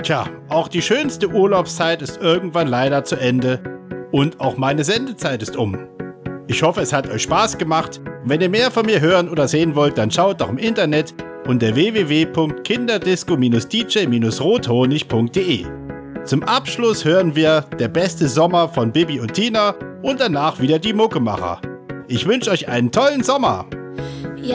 Tja, auch die schönste Urlaubszeit ist irgendwann leider zu Ende und auch meine Sendezeit ist um. Ich hoffe, es hat euch Spaß gemacht. Wenn ihr mehr von mir hören oder sehen wollt, dann schaut doch im Internet unter www.kinderdisco-dj-rothonig.de. Zum Abschluss hören wir Der beste Sommer von Bibi und Tina und danach wieder die Muckemacher. Ich wünsche euch einen tollen Sommer!